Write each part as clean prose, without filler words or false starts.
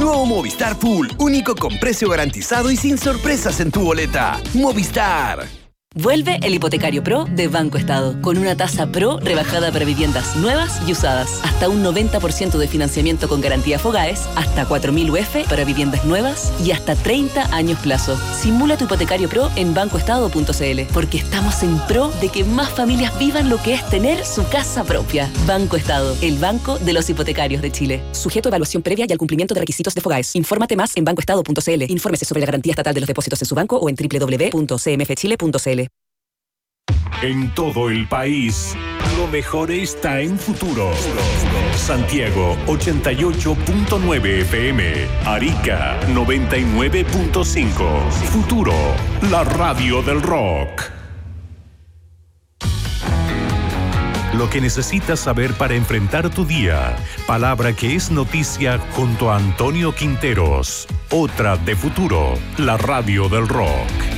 Nuevo Movistar Full, único con precio garantizado y sin sorpresas en tu boleta. Movistar. Vuelve el Hipotecario Pro de Banco Estado, con una tasa Pro rebajada para viviendas nuevas y usadas. Hasta un 90% de financiamiento con garantía Fogaes, hasta 4.000 UF para viviendas nuevas y hasta 30 años plazo. Simula tu Hipotecario Pro en bancoestado.cl, porque estamos en pro de que más familias vivan lo que es tener su casa propia. Banco Estado, el banco de los hipotecarios de Chile. Sujeto a evaluación previa y al cumplimiento de requisitos de Fogaes. Infórmate más en bancoestado.cl. Infórmese sobre la garantía estatal de los depósitos en su banco o en www.cmfchile.cl. En todo el país, lo mejor está en Futuro. Santiago 88.9 FM, Arica 99.5. Futuro, la radio del rock. Lo que necesitas saber para enfrentar tu día. Palabra que es noticia junto a Antonio Quinteros. Otra de Futuro, la radio del rock.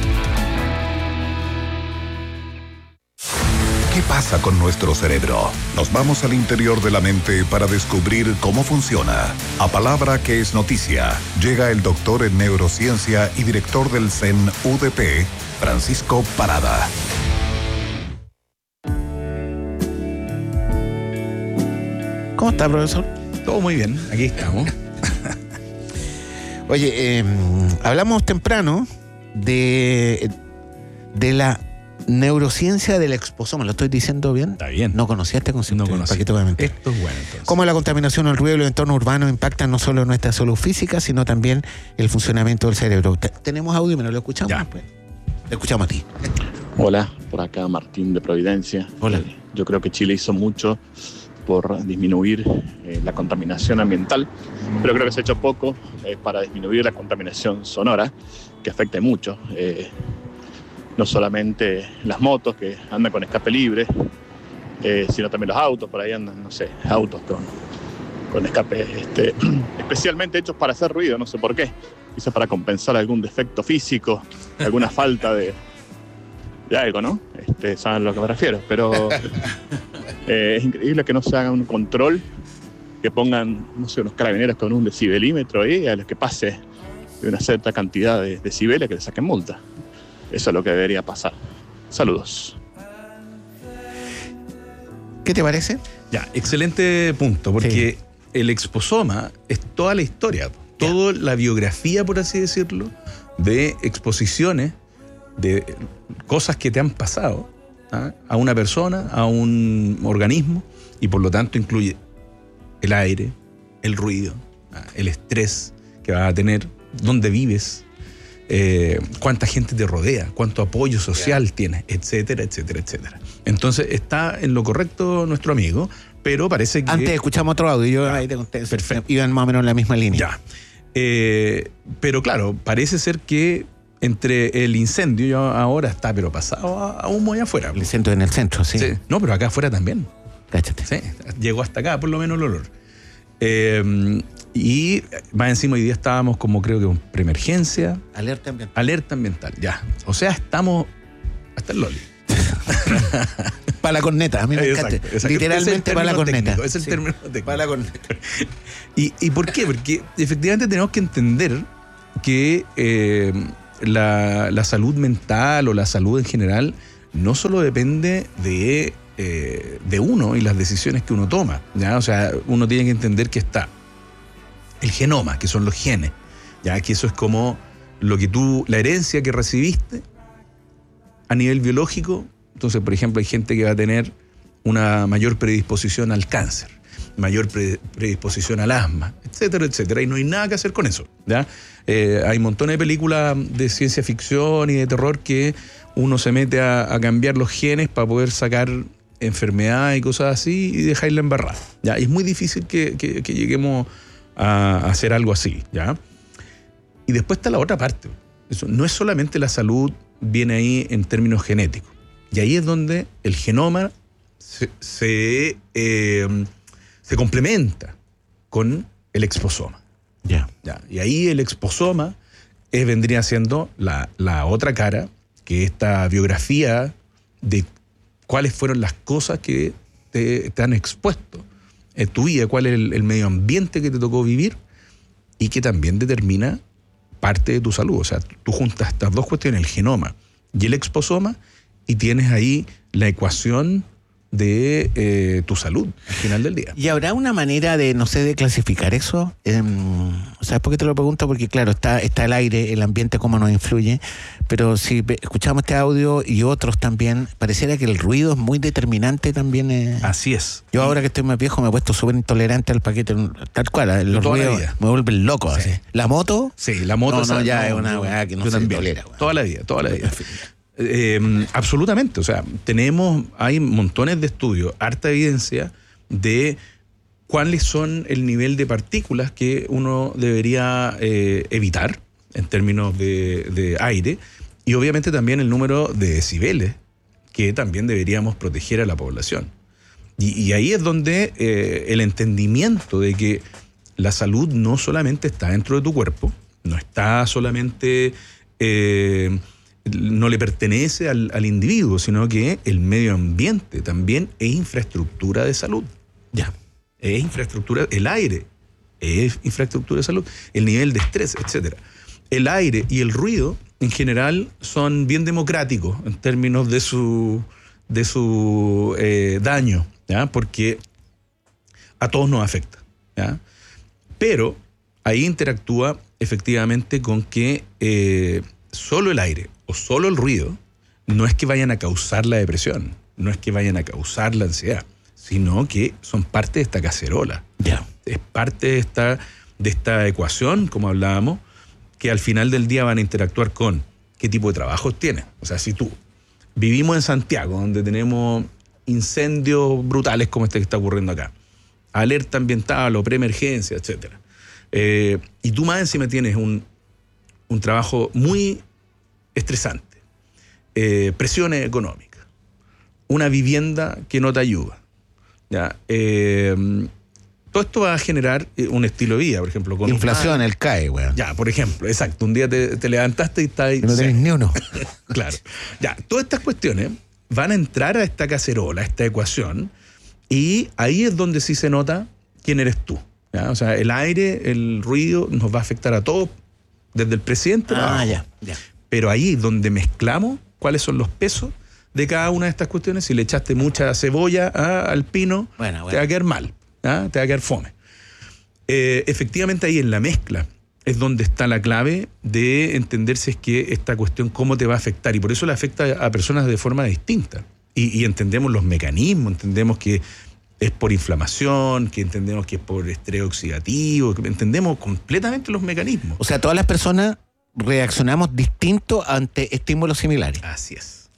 ¿Qué pasa con nuestro cerebro? Nos vamos al interior de la mente para descubrir cómo funciona. A Palabra que es noticia, llega el doctor en neurociencia y director del CEN UDP, Francisco Parada. ¿Cómo está, profesor? Todo muy bien, aquí estamos. Oye, hablamos temprano de la neurociencia del exposoma. ¿Lo estoy diciendo bien? Está bien. No conocía este concepto. No conocía. Esto es bueno, entonces. Cómo la contaminación, el ruido y los entornos urbanos impactan no solo nuestra salud física, sino también el funcionamiento del cerebro. Tenemos audio, ¿me lo escuchamos? Ya. Pues. Te escuchamos a ti. Hola, por acá Martín de Providencia. Hola. Yo creo que Chile hizo mucho por disminuir la contaminación ambiental, pero creo que se ha hecho poco para disminuir la contaminación sonora, que afecta mucho. No solamente las motos que andan con escape libre, sino también los autos, por ahí andan, no sé, autos con escape especialmente hechos para hacer ruido, no sé por qué, quizás para compensar algún defecto físico, alguna falta de algo, ¿no? Saben a lo que me refiero, pero es increíble que no se haga un control, que pongan, no sé, unos carabineros con un decibelímetro ahí, a los que pase de una cierta cantidad de decibeles que le saquen multa. Eso es lo que debería pasar. Saludos. ¿Qué te parece? Ya, excelente punto, porque el exposoma es toda la historia, toda la biografía, por así decirlo, de exposiciones, de cosas que te han pasado a una persona, a un organismo, y por lo tanto incluye el aire, el ruido, el estrés que vas a tener, dónde vives, cuánta gente te rodea, cuánto apoyo social tienes, etcétera, etcétera, etcétera. Entonces está en lo correcto nuestro amigo, pero parece que... Antes escuchamos otro audio, yo ahí te conté. Perfecto. Iban más o menos en la misma línea. Ya. Pero claro, parece ser que entre el incendio, ya ahora está, pero pasado a humo allá afuera. El incendio en el centro, sí. No, pero acá afuera también. Cáchate. Sí, llegó hasta acá, por lo menos el olor. Y más encima hoy día estábamos como creo que con preemergencia. Alerta ambiental. Alerta ambiental, ya. O sea, estamos hasta el loli. Para la corneta, a mí me encanta. Literalmente para la corneta. Es el término técnico. Para la corneta. ¿Y por qué? Porque efectivamente tenemos que entender que la salud mental o la salud en general no solo depende de uno y las decisiones que uno toma, ¿ya? O sea, uno tiene que entender que está el genoma, que son los genes, ya que eso es como la herencia que recibiste a nivel biológico. Entonces, por ejemplo, hay gente que va a tener una mayor predisposición al cáncer, mayor predisposición al asma, etcétera, etcétera, y no hay nada que hacer con eso, ¿ya? Hay montones de películas de ciencia ficción y de terror que uno se mete a cambiar los genes para poder sacar enfermedades y cosas así y dejarla embarrada, ¿ya? Y es muy difícil que lleguemos a hacer algo así, ¿ya? Y después está la otra parte. Eso no es solamente la salud, viene ahí en términos genéticos. Y ahí es donde el genoma se complementa con el exposoma. Ya. Y ahí el exposoma vendría siendo la otra cara, que esta biografía de cuáles fueron las cosas que te han expuesto en tu vida, cuál es el medio ambiente que te tocó vivir y que también determina parte de tu salud. O sea, tú juntas estas dos cuestiones, el genoma y el exposoma, y tienes ahí la ecuación de tu salud al final del día. ¿Y habrá una manera de, no sé, de clasificar eso? ¿Sabes por qué te lo pregunto? Porque claro, está el aire, el ambiente, cómo nos influye, pero si escuchamos este audio y otros también, pareciera que el ruido es muy determinante también. Así es. Yo ahora que estoy más viejo me he puesto súper intolerante al paquete, tal cual, los ruidos me vuelven loco. Sí. Así. ¿La moto? Sí, la moto. No, ya es una weá que no se tolera. Toda la vida. Absolutamente, o sea, hay montones de estudios, harta evidencia de cuáles son el nivel de partículas que uno debería evitar en términos de aire, y obviamente también el número de decibeles que también deberíamos proteger a la población. Y ahí es donde el entendimiento de que la salud no solamente está dentro de tu cuerpo, no está solamente... no le pertenece al individuo, sino que el medio ambiente también es infraestructura de salud. Ya. Es infraestructura, el aire es infraestructura de salud, el nivel de estrés, etcétera. El aire y el ruido, en general, son bien democráticos en términos de su daño, ¿ya? Porque a todos nos afecta, ¿ya? Pero ahí interactúa efectivamente con que solo el aire o solo el ruido no es que vayan a causar la depresión, no es que vayan a causar la ansiedad, sino que son parte de esta cacerola. Ya. Es parte de esta ecuación, como hablábamos, que al final del día van a interactuar con qué tipo de trabajos tienes. O sea, si tú vivimos en Santiago, donde tenemos incendios brutales como este que está ocurriendo acá, alerta ambiental o preemergencia, etcétera, y tú más encima tienes un trabajo muy estresante, presiones económicas, una vivienda que no te ayuda, ¿ya? Todo esto va a generar un estilo de vida, por ejemplo. Con inflación, el CAE, weón. Ya, por ejemplo, exacto. Un día te levantaste y estás ahí. No tenés ni uno. Claro. Ya, todas estas cuestiones van a entrar a esta cacerola, a esta ecuación, y ahí es donde sí se nota quién eres tú, ¿ya? O sea, el aire, el ruido nos va a afectar a todos, desde el presidente. Ya. Pero ahí donde mezclamos cuáles son los pesos de cada una de estas cuestiones. Si le echaste mucha cebolla al pino, te va a quedar mal, ¿ah? Te va a quedar fome. Efectivamente ahí en la mezcla es donde está la clave de entender si es que esta cuestión cómo te va a afectar, y por eso le afecta a personas de forma distinta. Y entendemos los mecanismos, entendemos que es por inflamación, que entendemos que es por estrés oxidativo, que entendemos completamente los mecanismos. O sea, todas las personas reaccionamos distinto ante estímulos similares. Así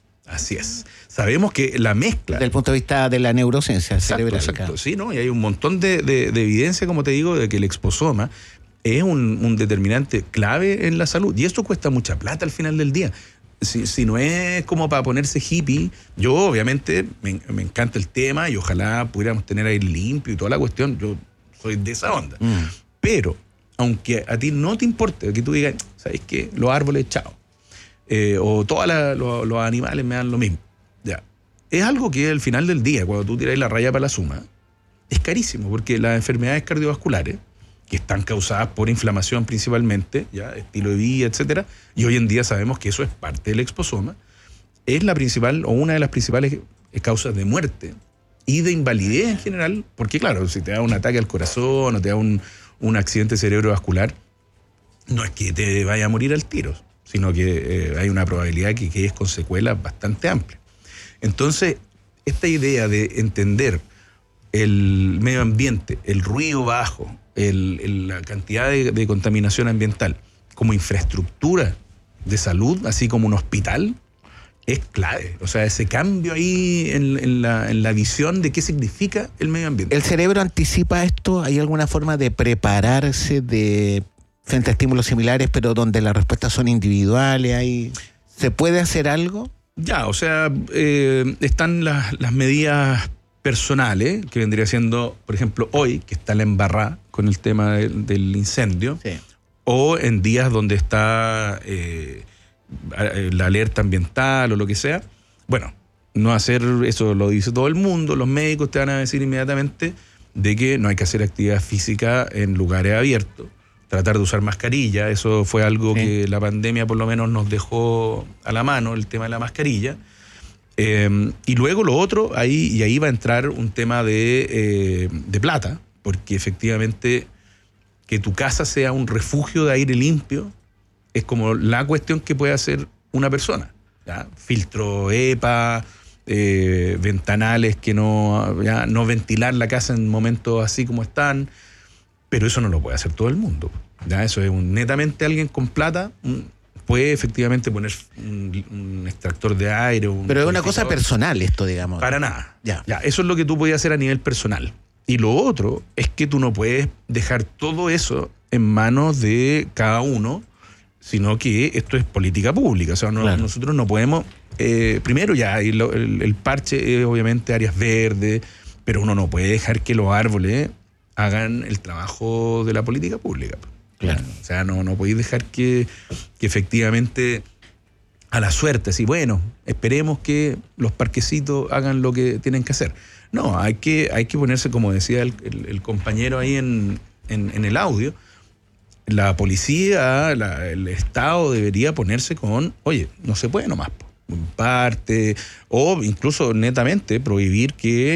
es. Sabemos que la mezcla... Desde el punto de vista de la neurociencia cerebral. Exacto. Sí, ¿no? Y hay un montón de evidencia, como te digo, de que el exposoma es un determinante clave en la salud. Y esto cuesta mucha plata al final del día. Si no es como para ponerse hippie, yo obviamente me encanta el tema y ojalá pudiéramos tener aire limpio y toda la cuestión. Yo soy de esa onda. Pero, aunque a ti no te importe, que tú digas, ¿sabes qué? Los árboles, chao. O todos los animales me dan lo mismo. Ya. Es algo que al final del día, cuando tú tiras la raya para la suma, es carísimo, porque las enfermedades cardiovasculares, que están causadas por inflamación principalmente, ya, estilo de vida, etcétera, y hoy en día sabemos que eso es parte del exposoma, es la principal o una de las principales causas de muerte y de invalidez en general, porque claro, si te da un ataque al corazón o te da un accidente cerebrovascular, no es que te vaya a morir al tiro, sino que hay una probabilidad que es con secuelas bastante amplia. Entonces, esta idea de entender el medio ambiente, el ruido bajo, la cantidad de contaminación ambiental como infraestructura de salud, así como un hospital, es clave. O sea, ese cambio ahí en la visión de qué significa el medio ambiente. ¿El cerebro anticipa esto? ¿Hay alguna forma de prepararse frente a estímulos similares, pero donde las respuestas son individuales? ¿Se puede hacer algo? Ya, o sea, están las medidas personales, que vendría siendo, por ejemplo, hoy, que está la embarrada con el tema del incendio, sí, o en días donde está la alerta ambiental o lo que sea. Bueno, no hacer eso, lo dice todo el mundo, los médicos te van a decir inmediatamente de que no hay que hacer actividad física en lugares abiertos, tratar de usar mascarilla. Eso fue algo que la pandemia por lo menos nos dejó a la mano, el tema de la mascarilla. Y luego lo otro, ahí va a entrar un tema de plata, porque efectivamente que tu casa sea un refugio de aire limpio es como la cuestión que puede hacer una persona, ¿ya? Filtro EPA, ventanales que no ventilar la casa en momentos así como están, pero eso no lo puede hacer todo el mundo, ¿ya? Eso es netamente alguien con plata puede efectivamente poner un extractor de aire. Pero es una cosa personal esto, digamos. Para nada. Ya, eso es lo que tú podías hacer a nivel personal. Y lo otro es que tú no puedes dejar todo eso en manos de cada uno, sino que esto es política pública. O sea, nosotros no podemos... primero ya, el parche es obviamente áreas verdes, pero uno no puede dejar que los árboles hagan el trabajo de la política pública. Claro. O sea, no podéis dejar que efectivamente a la suerte, así, bueno, esperemos que los parquecitos hagan lo que tienen que hacer. No, hay que ponerse, como decía el compañero ahí en el audio, la policía, el Estado debería ponerse con, oye, no se puede nomás, parte, o incluso netamente prohibir que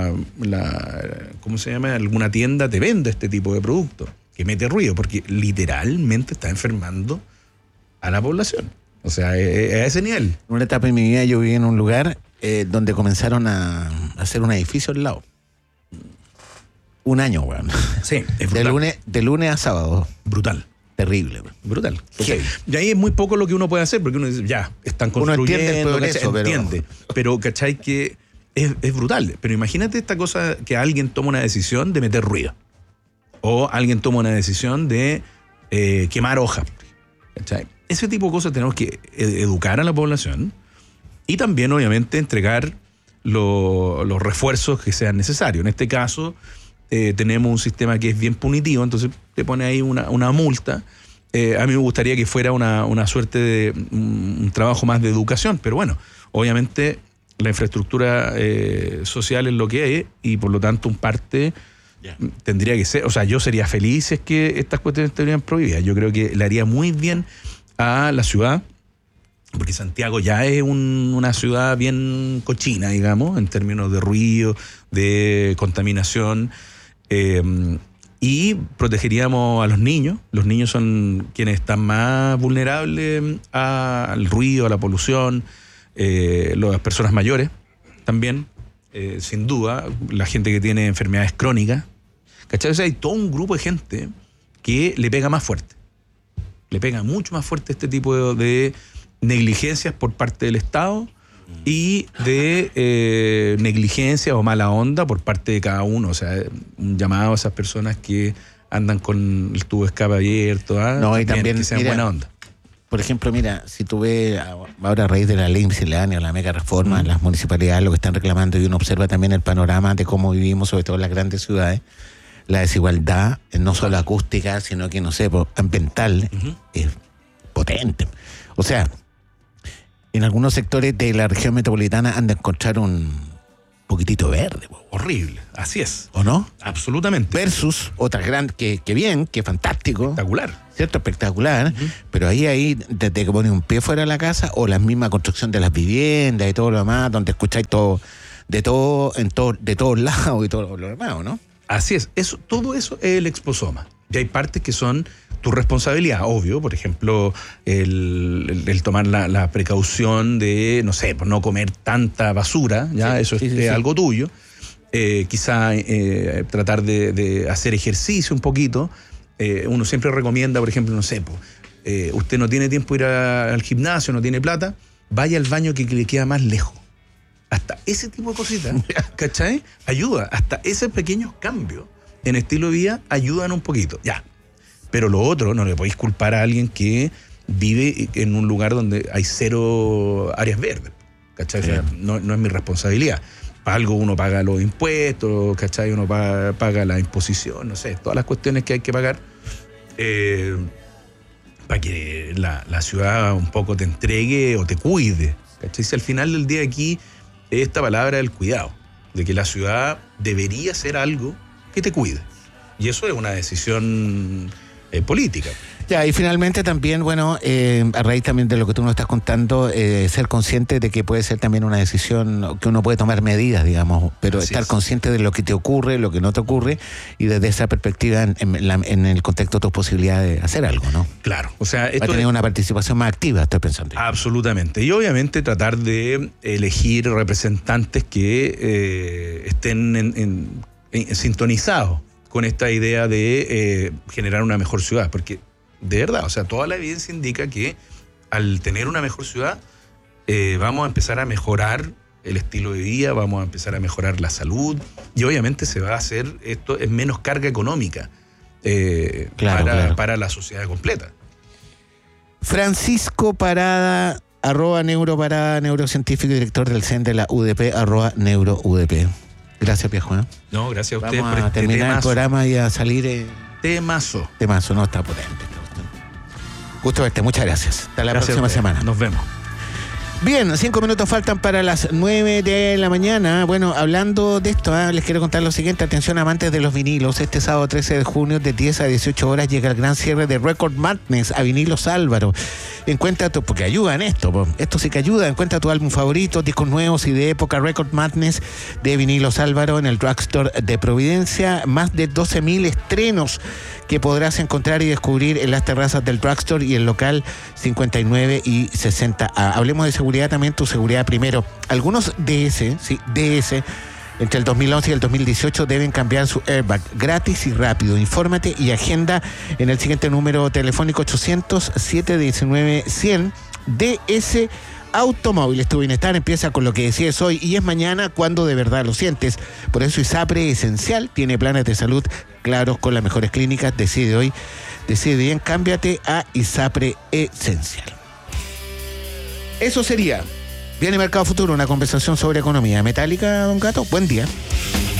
¿cómo se llama? Alguna tienda te venda este tipo de producto que mete ruido, porque literalmente está enfermando a la población. O sea, a ese nivel. En una etapa de mi vida yo viví en un lugar donde comenzaron a hacer un edificio al lado. Un año, weón. Sí, es brutal. De lunes a sábado. Brutal. Terrible, weón. Brutal. Okay. Y ahí es muy poco lo que uno puede hacer, porque uno dice, ya, están construyendo. Uno entiende el progreso, entiende. Pero, ¿cachai? Que es brutal. Pero imagínate esta cosa que alguien toma una decisión de meter ruido. O alguien toma una decisión de quemar hojas. ¿Cachai? Ese tipo de cosas tenemos que educar a la población y también, obviamente, entregar los refuerzos que sean necesarios. En este caso, tenemos un sistema que es bien punitivo, entonces te pone ahí una multa. A mí me gustaría que fuera una suerte de un trabajo más de educación, pero bueno, obviamente la infraestructura social es lo que es y por lo tanto un parte tendría que ser, o sea, yo sería feliz si es que estas cuestiones estarían prohibidas. Yo creo que le haría muy bien a la ciudad, porque Santiago ya es una ciudad bien cochina, digamos, en términos de ruido, de contaminación, y protegeríamos a los niños. Los niños son quienes están más vulnerables al ruido, a la polución, las personas mayores también, sin duda, la gente que tiene enfermedades crónicas, ¿cachai? O sea, hay todo un grupo de gente que le pega más fuerte. Le pega mucho más fuerte este tipo de negligencias por parte del Estado y de negligencia o mala onda por parte de cada uno. O sea, un llamado a esas personas que andan con el tubo de escape abierto, no, y también que sean buena onda. Por ejemplo, mira, si tú ves ahora a raíz de la ley miscelánea, la mega reforma, las municipalidades lo que están reclamando, y uno observa también el panorama de cómo vivimos, sobre todo en las grandes ciudades, la desigualdad, no solo acústica, sino que, no sé, ambiental, es potente. O sea, en algunos sectores de la región metropolitana han de encontrar un poquitito verde. Horrible, así es. ¿O no? Absolutamente. Versus otras grandes, que bien, que fantástico. Espectacular. ¿Cierto? Espectacular. Pero ahí, desde que pones un pie fuera de la casa, o la misma construcción de las viviendas y todo lo demás, donde escucháis todo, de todos lados y todo lo demás, ¿no? Así es. Todo eso es el exposoma. Y hay partes que son tu responsabilidad, obvio. Por ejemplo, el tomar la precaución de, no sé, no comer tanta basura, ¿ya? Sí, eso es algo tuyo. Quizá tratar de hacer ejercicio un poquito. Uno siempre recomienda, por ejemplo, no sé, usted no tiene tiempo de ir al gimnasio, no tiene plata, vaya al baño que le queda más lejos. Hasta ese tipo de cositas, ¿cachai? Ayuda. Hasta esos pequeños cambios en estilo de vida ayudan un poquito. Ya. Pero lo otro, no le podéis culpar a alguien que vive en un lugar donde hay 0 áreas verdes, ¿cachai? O sea, no es mi responsabilidad. Para algo uno paga los impuestos, ¿cachai? Uno paga la imposición, no sé, todas las cuestiones que hay que pagar para que la ciudad un poco te entregue o te cuide, ¿cachai? Si al final del día aquí esta palabra del cuidado, de que la ciudad debería ser algo que te cuide. Y eso es una decisión política. Ya, y finalmente también, bueno, a raíz también de lo que tú nos estás contando, ser consciente de que puede ser también una decisión, que uno puede tomar medidas, digamos, pero Así estar es. consciente de lo que te ocurre, lo que no te ocurre, y desde esa perspectiva, en el contexto de tus posibilidades de hacer algo, ¿no? Claro, o sea, Va a esto tener una participación más activa, estoy pensando. absolutamente. Y obviamente tratar de elegir representantes que estén sintonizados con esta idea de generar una mejor ciudad, porque de verdad, o sea, toda la evidencia indica que al tener una mejor ciudad vamos a empezar a mejorar el estilo de vida, vamos a empezar a mejorar la salud y obviamente se va a hacer esto en menos carga económica Claro. para la sociedad completa. Francisco Parada, @neuroparada, neurocientífico y director del CEN de la UDP, @neuroudp. Gracias, viejo. No, gracias a ustedes Vamos por a este terminar el temazo. programa y a salir Temazo. temazo, no está potente. Gusto verte, muchas gracias. Hasta la Gracias a próxima ustedes. semana. Nos vemos. Bien, 5 minutos faltan para las 9 de la mañana. Bueno, hablando de esto, les quiero contar lo siguiente. Atención, amantes de los vinilos. Este sábado 13 de junio, de 10 a 18 horas, llega el gran cierre de Record Madness a Vinilos Álvaro. Encuentra tu, porque ayuda en esto, esto sí que ayuda. Encuentra tu álbum favorito, discos nuevos y de época. Record Madness de Vinilos Álvaro en el Drugstore de Providencia. Más de 12.000 estrenos que podrás encontrar y descubrir en las terrazas del Drugstore y el local 59 y 60A. Hablemos de seguridad también, tu seguridad primero. Algunos DS, entre el 2011 y el 2018 deben cambiar su airbag gratis y rápido. Infórmate y agenda en el siguiente número telefónico 800-719-100 DS Automóviles. Tu bienestar empieza con lo que decides hoy y es mañana cuando de verdad lo sientes. Por eso ISAPRE Esencial tiene planes de salud claros con las mejores clínicas. Decide hoy, decide bien, cámbiate a ISAPRE Esencial. Eso sería Viene Mercado Futuro, una conversación sobre economía. Metálica, don Gato, buen día.